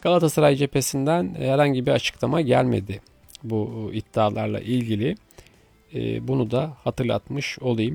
Galatasaray cephesinden herhangi bir açıklama gelmedi bu iddialarla ilgili. Bunu da hatırlatmış olayım.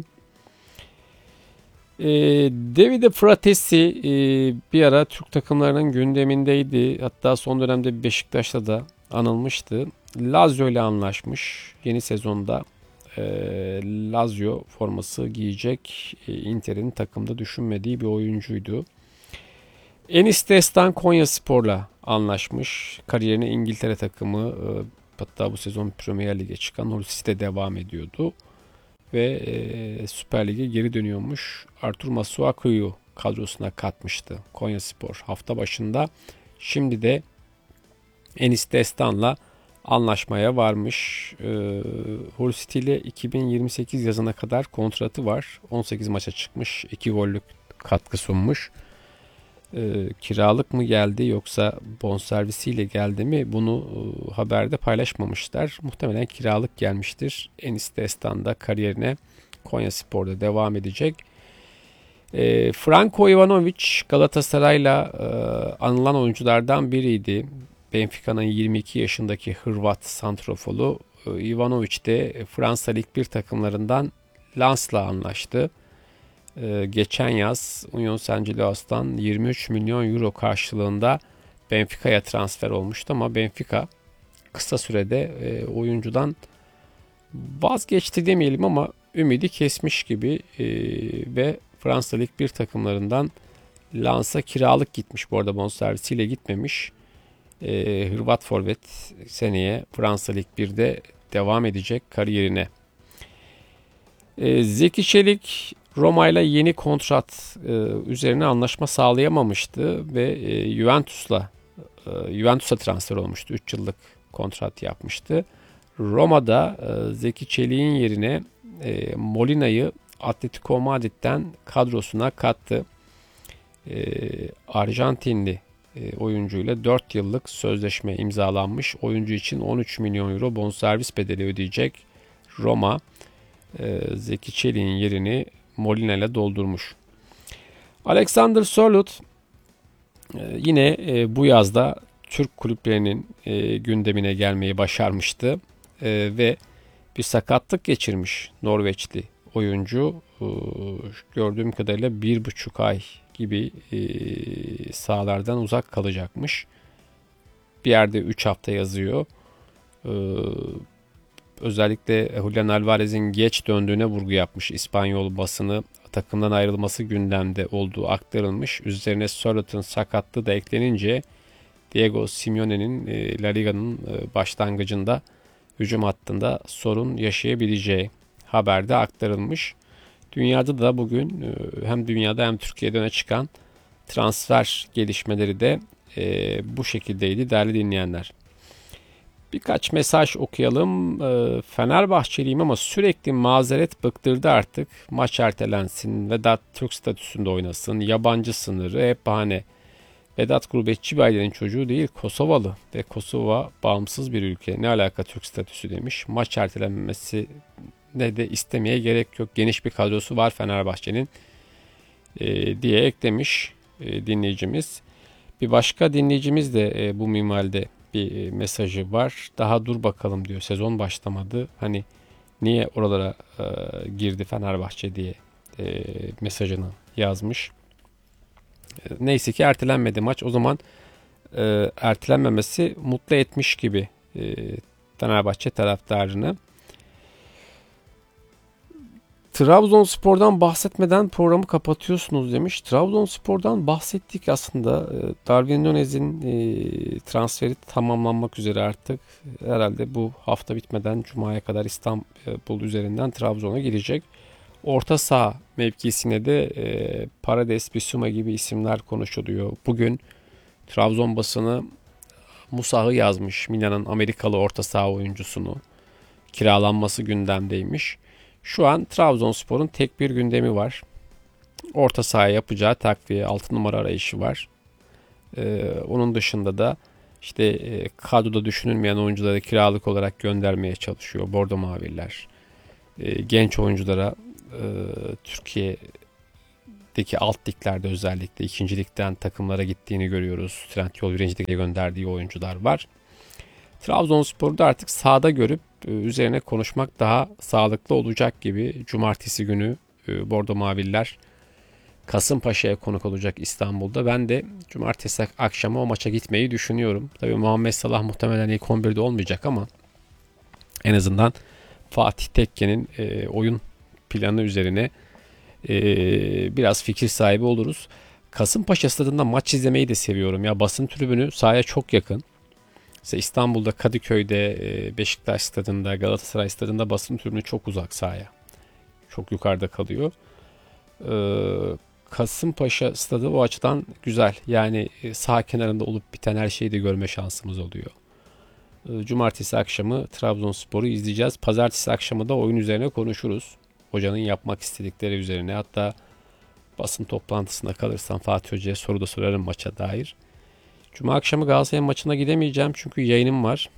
Davide Fratesi bir ara Türk takımlarının gündemindeydi. Hatta son dönemde Beşiktaş'ta da anılmıştı. Lazio ile anlaşmış. Yeni sezonda Lazio forması giyecek. Inter'in takımda düşünmediği bir oyuncuydu. Enis Destan Konyaspor'la anlaşmış. Kariyerine İngiltere takımı, hatta bu sezon Premier Lig'e çıkan Hull City'de devam ediyordu. Ve Süper Lig'e geri dönüyormuş. Artur Masuaku'yu kadrosuna katmıştı Konyaspor hafta başında. Şimdi de Enis Destan'la anlaşmaya varmış. Hull City ile 2028 yazına kadar kontratı var. 18 maça çıkmış. 2 gollük katkı sunmuş. Kiralık mı geldi yoksa bonservisiyle geldi mi, bunu haberde paylaşmamışlar. Muhtemelen kiralık gelmiştir. Enis Destan da kariyerine Konyaspor'da devam edecek. Franko Ivanovic Galatasaray'la anılan oyunculardan biriydi. Benfica'nın 22 yaşındaki Hırvat santrofolu Ivanovic de Fransa Lig 1 takımlarından Lens'la anlaştı. Geçen yaz Union Saint-Gillois'tan 23 milyon euro karşılığında Benfica'ya transfer olmuştu ama Benfica kısa sürede oyuncudan vazgeçti demeyelim ama ümidi kesmiş gibi ve Fransa Lig 1 takımlarından Lens'a kiralık gitmiş. Bu arada bonservisiyle gitmemiş. Hırvat forvet seneye Fransa Lig 1'de devam edecek kariyerine. Zeki Çelik Roma ile yeni kontrat üzerine anlaşma sağlayamamıştı ve Juventus'a transfer olmuştu. 3 yıllık kontrat yapmıştı. Roma'da Zeki Çelik'in yerine Molina'yı Atletico Madrid'den kadrosuna kattı. Arjantinli oyuncuyla 4 yıllık sözleşme imzalanmış. Oyuncu için 13 milyon euro bonservis bedeli ödeyecek Roma. Zeki Çelik'in yerini Molina ile doldurmuş. Alexander Sörloth yine bu yazda Türk kulüplerinin gündemine gelmeyi başarmıştı ve bir sakatlık geçirmiş Norveçli oyuncu. Gördüğüm kadarıyla 1,5 ay gibi sahalardan uzak kalacakmış. Bir yerde 3 hafta yazıyor. Özellikle Julian Alvarez'in geç döndüğüne vurgu yapmış İspanyol basını. Takımdan ayrılması gündemde olduğu aktarılmış. Üzerine Sörloth'un sakatlığı da eklenince Diego Simeone'nin La Liga'nın başlangıcında hücum hattında sorun yaşayabileceği haberde aktarılmış. Dünyada da bugün hem dünyada hem Türkiye'de öne çıkan transfer gelişmeleri de bu şekildeydi değerli dinleyenler. Birkaç mesaj okuyalım. Fenerbahçeliyim ama sürekli mazeret bıktırdı artık. Maç ertelensin, Vedat Türk statüsünde oynasın, yabancı sınırı hep bahane. Vedat gurbetçi bir ailenin çocuğu değil, Kosovalı ve Kosova bağımsız bir ülke. Ne alaka Türk statüsü demiş. Maç ertelenmesi ne de istemeye gerek yok. Geniş bir kadrosu var Fenerbahçe'nin diye eklemiş dinleyicimiz. Bir başka dinleyicimiz de bu minvalde bir mesajı var. Daha dur bakalım diyor. Sezon başlamadı. Hani niye oralara girdi Fenerbahçe diye mesajını yazmış. Neyse ki ertelenmedi maç. O zaman ertelenmemesi mutlu etmiş gibi Fenerbahçe taraftarını. Trabzonspor'dan bahsetmeden programı kapatıyorsunuz demiş. Trabzonspor'dan bahsettik aslında. Darwin Nunez'in transferi tamamlanmak üzere artık. Herhalde bu hafta bitmeden Cuma'ya kadar İstanbul üzerinden Trabzon'a girecek. Orta saha mevkisine de Paredes, Bissouma gibi isimler konuşuluyor. Bugün Trabzon basını Musah'ı yazmış. Milan'ın Amerikalı orta saha oyuncusunu. Kiralanması gündemdeymiş. Şu an Trabzonspor'un tek bir gündemi var. Orta sahaya yapacağı takviye 6 numara arayışı var. Onun dışında da işte kadroda düşünülmeyen oyuncuları kiralık olarak göndermeye çalışıyor Bordo Mavililer. Genç oyunculara Türkiye'de ligdeki alt liglerde özellikle 2. ligden takımlara gittiğini görüyoruz. Trendyol 1. Lig'e gönderdiği oyuncular var. Trabzonspor'u da artık sahada görüp üzerine konuşmak daha sağlıklı olacak gibi. Cumartesi günü Bordo Maviller Kasımpaşa'ya konuk olacak İstanbul'da. Ben de cumartesi akşamı o maça gitmeyi düşünüyorum. Tabii Muhammed Salah muhtemelen ilk 11'de olmayacak ama en azından Fatih Tekke'nin oyun planı üzerine biraz fikir sahibi oluruz. Kasımpaşa stadında maç izlemeyi de seviyorum. Ya basın tribünü sahaya çok yakın. Mesela İstanbul'da, Kadıköy'de, Beşiktaş stadında, Galatasaray stadında basın tribünü çok uzak sahaya. Çok yukarıda kalıyor. Kasımpaşa stadı o açıdan güzel. Yani sağ kenarında olup biten her şeyi de görme şansımız oluyor. Cumartesi akşamı Trabzonspor'u izleyeceğiz. Pazartesi akşamı da oyun üzerine konuşuruz. Hocanın yapmak istedikleri üzerine. Hatta basın toplantısına kalırsam Fatih Hoca'ya soru da sorarım maça dair. Cuma akşamı Galatasaray maçına gidemeyeceğim çünkü yayınım var.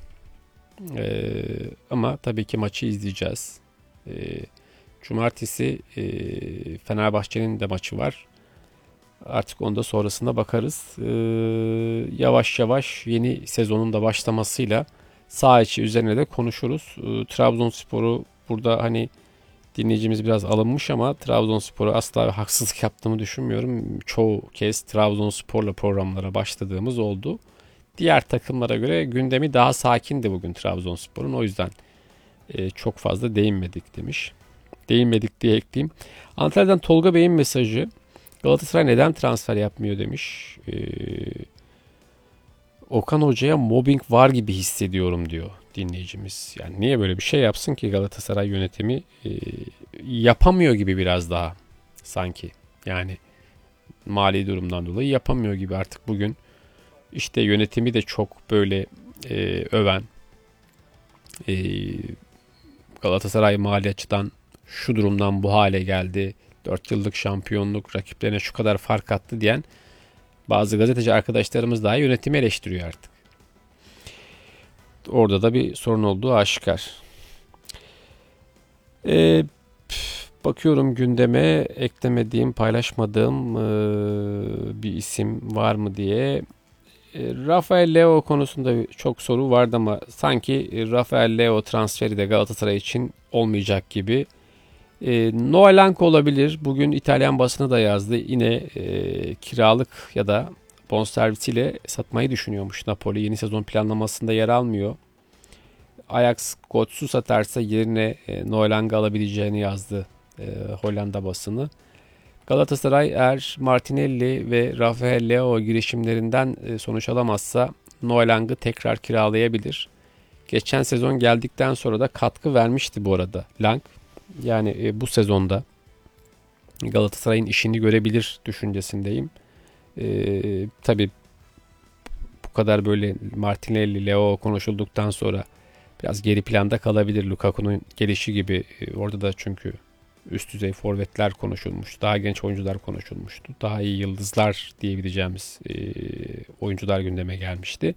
Ama tabii ki maçı izleyeceğiz. Cumartesi Fenerbahçe'nin de maçı var. Artık onda sonrasında bakarız. Yavaş yavaş yeni sezonun da başlamasıyla saha içi üzerine de konuşuruz. Trabzonspor'u burada hani dinleyicimiz biraz alınmış ama Trabzonspor'a asla haksızlık yaptığımı düşünmüyorum. Çoğu kez Trabzonspor'la programlara başladığımız oldu. Diğer takımlara göre gündemi daha sakindi bugün Trabzonspor'un. O yüzden çok fazla değinmedik demiş. Değinmedik diye ekleyeyim. Antalya'dan Tolga Bey'in mesajı. Galatasaray neden transfer yapmıyor demiş. Okan Hoca'ya mobbing var gibi hissediyorum diyor dinleyicimiz. Yani niye böyle bir şey yapsın ki Galatasaray yönetimi yapamıyor gibi biraz daha sanki. Yani mali durumdan dolayı yapamıyor gibi artık bugün. İşte yönetimi de çok böyle öven. Galatasaray mali açıdan şu durumdan bu hale geldi. 4 yıllık şampiyonluk rakiplerine şu kadar fark attı diyen bazı gazeteci arkadaşlarımız daha yönetimi eleştiriyor artık. Orada da bir sorun olduğu aşikar. Bakıyorum gündeme eklemediğim, paylaşmadığım bir isim var mı diye. Rafael Leao konusunda çok soru vardı ama sanki Rafael Leao transferi de Galatasaray için olmayacak gibi. Noah Lang olabilir. Bugün İtalyan basını da yazdı. Yine kiralık ya da bonservisiyle satmayı düşünüyormuş Napoli. Yeni sezon planlamasında yer almıyor. Ajax Götze'ü satarsa yerine Noah Lang'ı alabileceğini yazdı Hollanda basını. Galatasaray eğer Martinelli ve Rafael Leao girişimlerinden sonuç alamazsa Noah Lang'ı tekrar kiralayabilir. Geçen sezon geldikten sonra da katkı vermişti bu arada Lang. Yani bu sezonda Galatasaray'ın işini görebilir düşüncesindeyim. Tabii bu kadar böyle Martinelli, Leao konuşulduktan sonra biraz geri planda kalabilir. Lukaku'nun gelişi gibi orada da çünkü üst düzey forvetler konuşulmuştu. Daha genç oyuncular konuşulmuştu. Daha iyi yıldızlar diyebileceğimiz oyuncular gündeme gelmişti.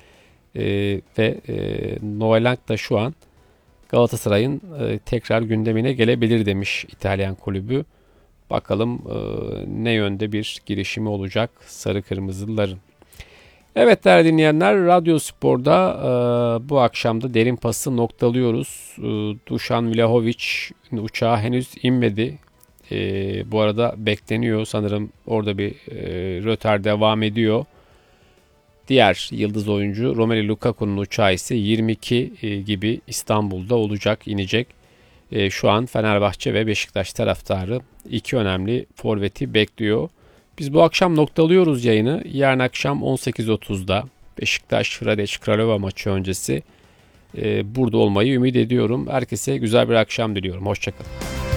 Ve Noah Lang da şu an Galatasaray'ın tekrar gündemine gelebilir demiş İtalyan kulübü. Bakalım ne yönde bir girişimi olacak sarı kırmızılıların. Evet değerli dinleyenler, Radyo Spor'da bu akşamda derin pası noktalıyoruz. Dušan Vlahović uçağı henüz inmedi. Bu arada bekleniyor sanırım, orada bir rötar devam ediyor. Diğer yıldız oyuncu Romelu Lukaku'nun uçağı ise 22 gibi İstanbul'da olacak, inecek. Şu an Fenerbahçe ve Beşiktaş taraftarı iki önemli forveti bekliyor. Biz bu akşam noktalıyoruz yayını. Yarın akşam 18.30'da Beşiktaş Hradec Kralova maçı öncesi burada olmayı ümit ediyorum. Herkese güzel bir akşam diliyorum. Hoşçakalın.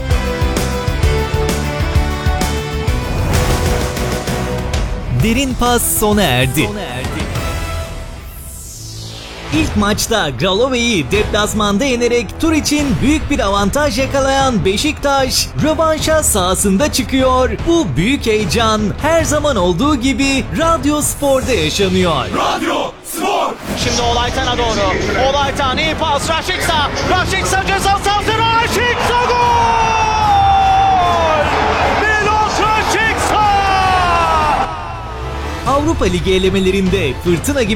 Derin pas sona erdi. İlk maçta Gralova'yı deplasmanda yenerek tur için büyük bir avantaj yakalayan Beşiktaş rövanşa sahasında çıkıyor. Bu büyük heyecan her zaman olduğu gibi Radyo Spor'da yaşanıyor. Radyo Spor! Şimdi Olaytan'a doğru. Olaytan iyi pas. Raşitsa. Raşitsa ceza sahasına. Raşitsa gol! Milos Raşitsa! Avrupa Ligi elemelerinde fırtına gibi